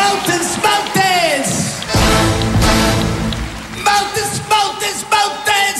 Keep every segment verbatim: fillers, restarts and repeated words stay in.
Mountains, mountains! Mountains, mountains, mountains!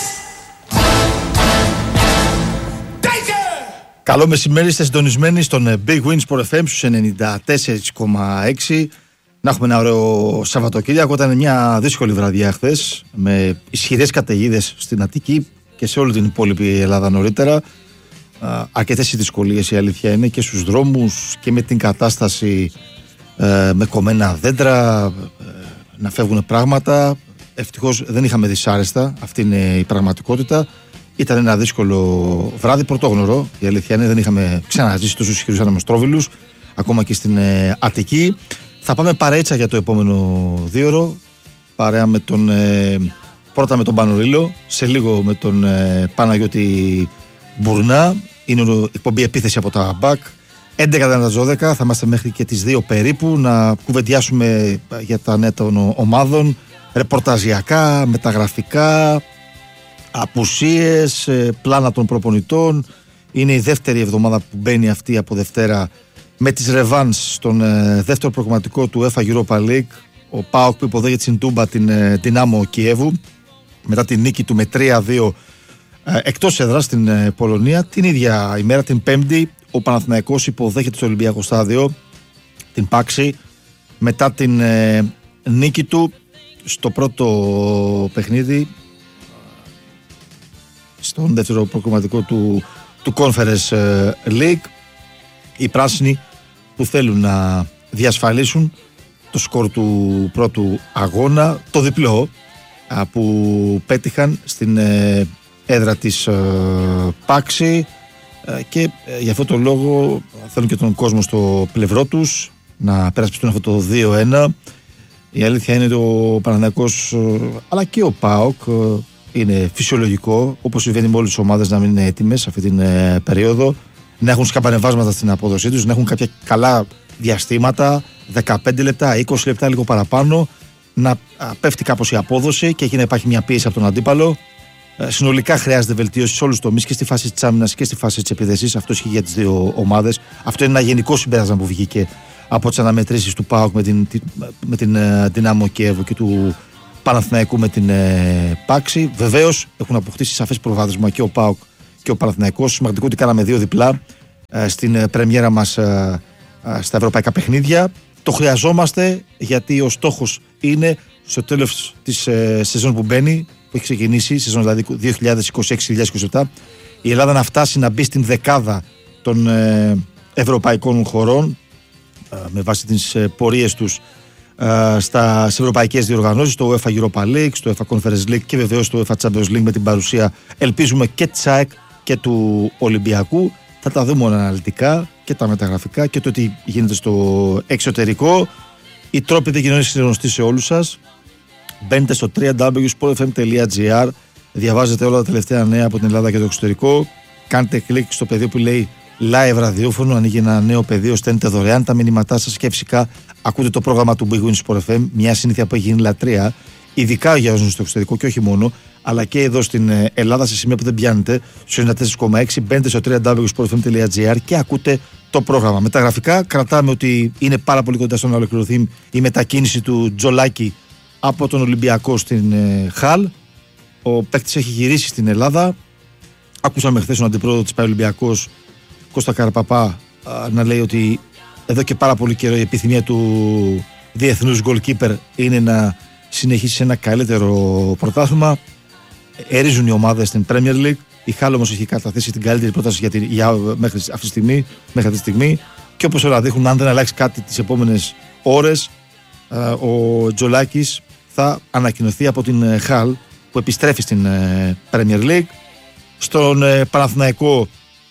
Danger! Καλό μεσημέρι, είστε συντονισμένοι στον Big Win Sport εφ εμ στους ενενήντα τέσσερα κόμμα έξι. Να έχουμε ένα ωραίο Σαββατοκύριακο. Ήταν μια δύσκολη βραδιά χθες, με ισχυρές καταιγίδες στην Αττική και σε όλη την υπόλοιπη Ελλάδα νωρίτερα. Αρκετές οι δυσκολίες, η αλήθεια είναι, και στους δρόμους και με την κατάσταση, ε, με κομμένα δέντρα, ε, να φεύγουν πράγματα. Ευτυχώς δεν είχαμε δυσάρεστα, αυτή είναι η πραγματικότητα. Ήταν ένα δύσκολο βράδυ, πρωτόγνωρο, η αλήθεια είναι, δεν είχαμε ξαναζήσει τόσους ισχυρούς ανεμοστρόβιλους ακόμα και στην ε, Αττική. Θα πάμε παρέτσα για το επόμενο δίωρο, παρέα με τον, ε, πρώτα με τον Πανορίλο, σε λίγο με τον ε, Παναγιώτη Μπουρνά. Είναι η εκπομπή Επίθεση από τα μπακ. έντεκα δώδεκα θα είμαστε μέχρι και τις δύο περίπου να κουβεντιάσουμε για τα νέα των ομάδων, ρεπορταζιακά, μεταγραφικά, απουσίες, πλάνα των προπονητών. Είναι η δεύτερη εβδομάδα που μπαίνει αυτή από Δευτέρα με τις ρεβάνς στον δεύτερο προγραμματικό του UEFA Europa League. Ο ΠΑΟΚ που υποδέχεται στην Τούμπα την Δυνάμο Κιέβου μετά την νίκη του με τρία δύο εκτός έδρας στην Πολωνία. Την ίδια ημέρα, την Πέμπτη, ο Παναθηναϊκός υποδέχεται στο Ολυμπιακό Στάδιο την Πάξη μετά την ε, νίκη του στο πρώτο παιχνίδι στον δεύτερο προκριματικό του, του Conference League. Οι πράσινοι που θέλουν να διασφαλίσουν το σκορ του πρώτου αγώνα, το διπλό α, που πέτυχαν στην ε, έδρα της ε, Πάξη, ε, και ε, για αυτόν τον λόγο θέλουν και τον κόσμο στο πλευρό τους να περασπιστούν αυτό το δύο ένα. Η αλήθεια είναι ότι ο Παναθηναϊκός ε, αλλά και ο ΠΑΟΚ ε, είναι φυσιολογικό, όπως συμβαίνει με όλες τις ομάδες, να μην είναι έτοιμες αυτή την ε, περίοδο, να έχουν σκαμπανεβάσματα στην απόδοσή τους, να έχουν κάποια καλά διαστήματα, δεκαπέντε λεπτά, είκοσι λεπτά, λίγο παραπάνω, να α, πέφτει κάπως η απόδοση και εκεί να υπάρχει μια πίεση από τον αντίπαλο. Συνολικά χρειάζεται βελτίωση σε όλους τους τομείς, και στη φάση της άμυνας και στη φάση της επίθεσης. Αυτό ισχύει για τις δύο ομάδες. Αυτό είναι ένα γενικό συμπέρασμα που βγήκε από τις αναμετρήσεις του ΠΑΟΚ με την, με την Δυνάμο Κιέβου και του Παναθηναϊκού με την ε, Πάξη. Βεβαίως έχουν αποκτήσει σαφές προβάδισμα και ο ΠΑΟΚ και ο Παναθηναϊκός. Σημαντικό ότι κάναμε δύο διπλά ε, στην ε, πρεμιέρα μας ε, ε, στα ευρωπαϊκά παιχνίδια. Το χρειαζόμαστε, γιατί ο στόχος είναι στο τέλος της ε, σεζόν που μπαίνει, που έχει ξεκινήσει, σεζόν δηλαδή δύο χιλιάδες είκοσι έξι δύο χιλιάδες είκοσι επτά, η Ελλάδα να φτάσει να μπει στην δεκάδα των ε, ευρωπαϊκών χωρών ε, με βάση τις ε, πορείες τους ε, στα ευρωπαϊκές διοργανώσεις, στο UEFA Europa League, στο UEFA Conference League και βεβαίως στο UEFA Champions League, με την παρουσία, ελπίζουμε, και της ΑΕΚ και του Ολυμπιακού. Θα τα δούμε όλα αναλυτικά, και τα μεταγραφικά και το τι γίνεται στο εξωτερικό. Οι τρόποι επικοινωνίας είναι γνωστοί σε όλους σας. Μπαίνετε στο double-u double-u double-u τελεία sport f m τελεία g r, διαβάζετε όλα τα τελευταία νέα από την Ελλάδα και το εξωτερικό. Κάντε κλικ στο πεδίο που λέει live ραδιόφωνο, ανοίγει ένα νέο πεδίο, στέλνετε δωρεάν τα μηνύματά σας και φυσικά ακούτε το πρόγραμμα του Big Win Sport εφ εμ, μια συνήθεια που έχει γίνει λατρεία, ειδικά για όσους στο εξωτερικό και όχι μόνο, αλλά και εδώ στην Ελλάδα, σε σημεία που δεν πιάνετε, στο ενενήντα τέσσερα κόμμα έξι. Μπαίνετε στο double-u double-u double-u τελεία sport f m τελεία g r και ακούτε το πρόγραμμα. Μεταγραφικά, κρατάμε ότι είναι πάρα πολύ κοντά στο να ολοκληρωθεί η μετακίνηση του Τζολάκη από τον Ολυμπιακό στην ε, Χαλ. Ο παίκτης έχει γυρίσει στην Ελλάδα. Ακούσαμε χθες τον αντιπρόεδρο της Πανολυμπιακός, Κώστα Καραπαπά, α, να λέει ότι εδώ και πάρα πολύ καιρό η επιθυμία του διεθνούς goalkeeper είναι να συνεχίσει σε ένα καλύτερο πρωτάθλημα. Ερίζουν οι ομάδες στην Premier League. Η Χαλ όμως έχει καταθέσει την καλύτερη πρόταση για, τη, για μέχρι, αυτή τη στιγμή, μέχρι αυτή τη στιγμή, και όπως όλα δείχνουν, αν δεν αλλάξει κάτι τις επόμενες ώρες, α, ο Τζολάκης θα ανακοινωθεί από την Χαλ, που επιστρέφει στην Premier League. Στον Παναθηναϊκό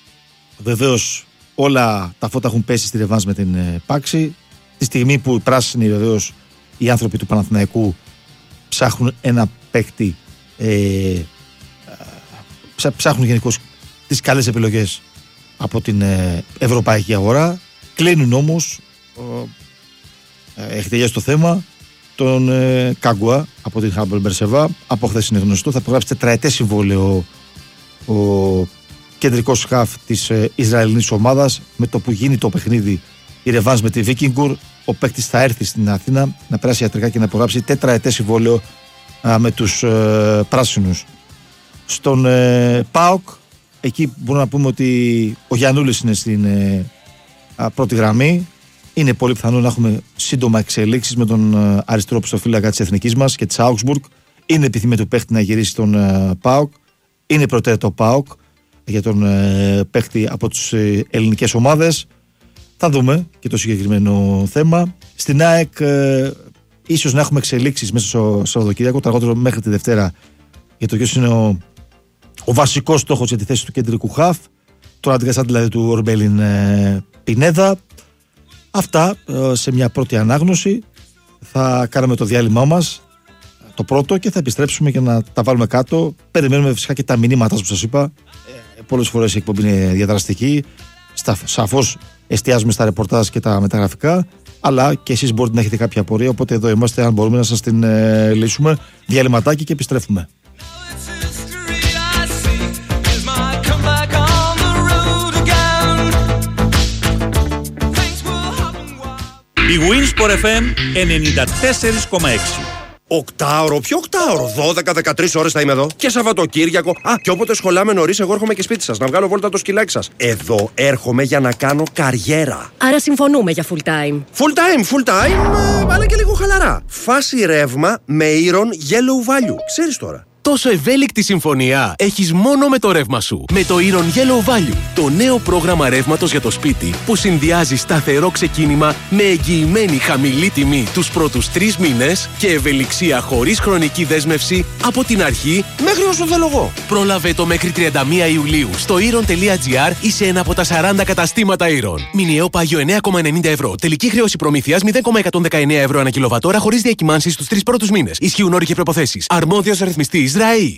βεβαίως όλα τα φώτα έχουν πέσει στη ρεβάνς με την Πάξη. Τη στιγμή που οι πράσινοι, βεβαίως οι άνθρωποι του Παναθηναϊκού, ψάχνουν ένα παίκτη, ε, ψάχνουν γενικώς τις καλές επιλογές από την ευρωπαϊκή αγορά. Κλείνουν όμως, ε, έχει τελειώσει το θέμα, τον ε, Κάγκουα από την Χάμπολ Μπερσεβά. Από χθες είναι γνωστό, θα υπογράψει τετραετές συμβόλαιο ο, ο κεντρικός χαφ της ε, Ισραηλινής ομάδας. Με το που γίνει το παιχνίδι η ρεβάνς με τη Βίκινγκουρ. Ο παίκτης θα έρθει στην Αθήνα να περάσει ιατρικά και να υπογράψει τετραετές συμβόλαιο με τους ε, πράσινους. Στον ε, ΠΑΟΚ, εκεί μπορούμε να πούμε ότι ο Γιαννούλης είναι στην ε, α, πρώτη γραμμή. Είναι πολύ πιθανό να έχουμε σύντομα εξελίξεις με τον ε, αριστερό πιστοφύλακα της εθνικής μας και της Augsburg. Είναι επιθυμία του παίκτη να γυρίσει στον ε, ΠΑΟΚ. Είναι προτεραιότητα ο ΠΑΟΚ για τον ε, παίκτη από τις ε, ελληνικές ομάδες. Θα δούμε και το συγκεκριμένο θέμα. Στην ΑΕΚ ε, ίσως να έχουμε εξελίξεις μέσα στο Σαββατοκύριακο, το αργότερο μέχρι τη Δευτέρα, για το ποιος είναι ο, ο βασικός στόχος για τη θέση του κεντρικού χαφ. Τον αντικαταστάτη δηλαδή του Ορμπέλιν ε, Πινέδα. Αυτά ε, σε μια πρώτη ανάγνωση. Θα κάνουμε το διάλειμμά μας, το πρώτο, και θα επιστρέψουμε για να τα βάλουμε κάτω. Περιμένουμε φυσικά και τα μηνύματα που σας είπα. Ε, πολλές φορές η εκπομπή είναι διαδραστική. Σαφώς εστιάζουμε στα ρεπορτάζ και τα μεταγραφικά, αλλά και εσείς μπορείτε να έχετε κάποια απορία. Οπότε εδώ είμαστε, αν μπορούμε να σας την ε, λύσουμε. Διαλυματάκι και επιστρέφουμε. Η Winsport εφ εμ ενενήντα τέσσερα κόμμα έξι. Οκτάωρο, ποιο οκτάωρο, δώδεκα με δεκατρείς ώρες θα είμαι εδώ. Και Σαββατοκύριακο. Α, και όποτε σχολάμε νωρίς, εγώ έρχομαι και σπίτι σας να βγάλω βόλτα το σκυλάκι σας. Εδώ έρχομαι για να κάνω καριέρα. Άρα συμφωνούμε για full time. Full time, full time, ε, αλλά και λίγο χαλαρά. Φάση ρεύμα με Iron Yellow Value. Ξέρεις τώρα. Τόσο ευέλικτη συμφωνία έχεις μόνο με το ρεύμα σου. Με το Iron Yellow Value, το νέο πρόγραμμα ρεύματος για το σπίτι που συνδυάζει σταθερό ξεκίνημα με εγγυημένη χαμηλή τιμή τους πρώτους τρεις μήνες και ευελιξία χωρίς χρονική δέσμευση από την αρχή Μέχρι όσο θέλω εγώ. Πρόλαβε το μέχρι τριάντα μία Ιουλίου στο iron.gr ή σε ένα από τα σαράντα καταστήματα Iron. Μηνιαίο πάγιο εννέα κόμμα ενενήντα ευρώ. Τελική χρέωση προμήθειας μηδέν κόμμα εκατόν δεκαεννέα ευρώ ανά κιλοβατόρα χωρίς διακυμάνσεις στους τρεις πρώτους μήνες. Ισχύουν όροι και προϋποθέσεις. Αρμόδιος ρυθμιστής ΡΑΗ.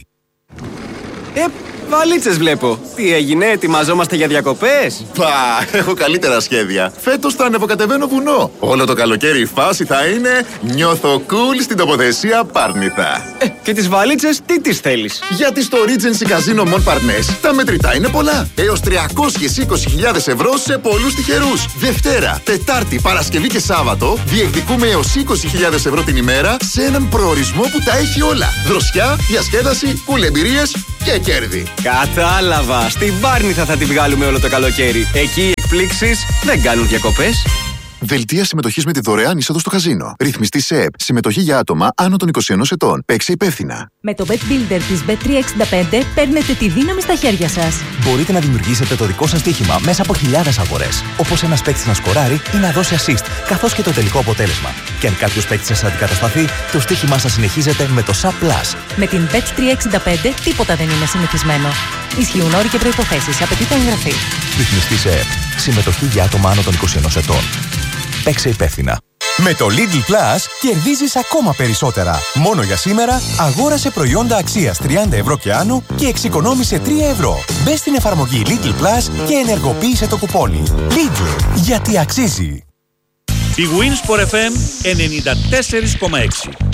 Ε, βαλίτσες βλέπω. Τι έγινε, ετοιμαζόμαστε για διακοπές? Πα, έχω καλύτερα σχέδια. Φέτος θα ανεβοκατεβαίνω βουνό. Όλο το καλοκαίρι η φάση θα είναι νιώθω cool στην τοποθεσία Πάρνηθα. Ε, και τις βαλίτσες τι τις θέλεις? Γιατί στο Regency Casino Mon Parnes τα μετρητά είναι πολλά. Έως τριακόσιες είκοσι χιλιάδες ευρώ σε πολλούς τυχερούς. Δευτέρα, Τετάρτη, Παρασκευή και Σάββατο διεκδικούμε έως είκοσι χιλιάδες ευρώ την ημέρα σε έναν προορισμό που τα έχει όλα. Δροσιά, διασκέδαση, κουλεμπειρίες και κέρδη. Κατάλαβα. Στην Πάρνηθα θα τη βγάλουμε όλο το καλοκαίρι. Εκεί οι εκπλήξεις δεν κάνουν διακοπές. Δελτία συμμετοχής με τη δωρεάν είσοδο στο καζίνο. Ρυθμιστή ΣΕΕΠ. Συμμετοχή για άτομα άνω των είκοσι ενός ετών. Παίξε υπεύθυνα. Με το Bet Builder της μπετ τριακόσια εξήντα πέντε παίρνετε τη δύναμη στα χέρια σας. Μπορείτε να δημιουργήσετε το δικό σας στοίχημα μέσα από χιλιάδες αγορές. Όπως ένας παίκτης να σκοράρει ή να δώσει assist, καθώς και το τελικό αποτέλεσμα. Και αν κάποιος παίκτης σας αντικατασταθεί, το στοίχημά σας συνεχίζεται με το Sub Plus. Με την μπετ τριακόσια εξήντα πέντε τίποτα δεν είναι συνηθισμένο. Ισχύουν όροι και προϋποθέσεις. Απαιτείται εγγραφή. Ρυθμιστή ΣΕΕΠ. Συμμετοχή για άτομα άνω των είκοσι ενός ετών. Παίξε υπεύθυνα. Με το Lidl Plus κερδίζεις ακόμα περισσότερα. Μόνο για σήμερα αγόρασε προϊόντα αξίας τριάντα ευρώ και άνω και εξοικονόμησε τρία ευρώ. Μπες στην εφαρμογή Lidl Plus και ενεργοποίησε το κουπόνι. Lidl, γιατί αξίζει. Η Winsport εφ εμ ενενήντα τέσσερα κόμμα έξι.